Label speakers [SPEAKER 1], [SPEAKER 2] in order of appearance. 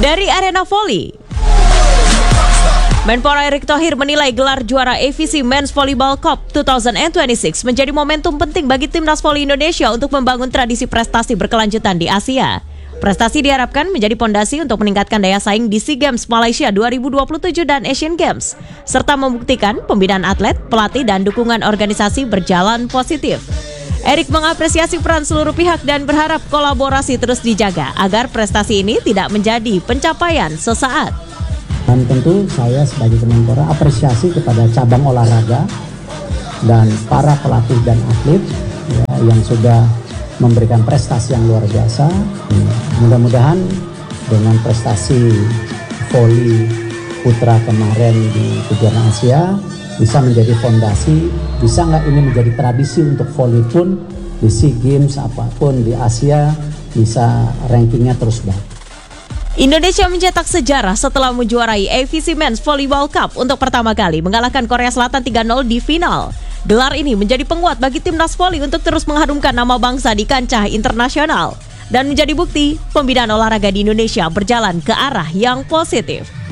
[SPEAKER 1] Dari arena voli, Menpora Erick Thohir menilai gelar juara AVC Men's Volleyball Cup 2026 menjadi momentum penting bagi timnas voli Indonesia untuk membangun tradisi prestasi berkelanjutan di Asia. Prestasi diharapkan menjadi pondasi untuk meningkatkan daya saing di SEA Games Malaysia 2027 dan Asian Games, serta membuktikan pembinaan atlet, pelatih, dan dukungan organisasi berjalan positif. Erick mengapresiasi peran seluruh pihak dan berharap kolaborasi terus dijaga agar prestasi ini tidak menjadi pencapaian sesaat.
[SPEAKER 2] Dan tentu saya sebagai Kemenpora apresiasi kepada cabang olahraga dan para pelatih dan atlet yang sudah memberikan prestasi yang luar biasa. Mudah-mudahan dengan prestasi voli putra kemarin di kejuaraan Asia bisa menjadi fondasi, bisa nggak ini menjadi tradisi untuk voli pun di SEA Games apapun di Asia bisa rankingnya terus baik.
[SPEAKER 1] Indonesia mencetak sejarah setelah menjuarai AVC Men's Volleyball Cup untuk pertama kali mengalahkan Korea Selatan 3-0 di final. Gelar ini menjadi penguat bagi timnas voli untuk terus mengharumkan nama bangsa di kancah internasional dan menjadi bukti pembinaan olahraga di Indonesia berjalan ke arah yang positif.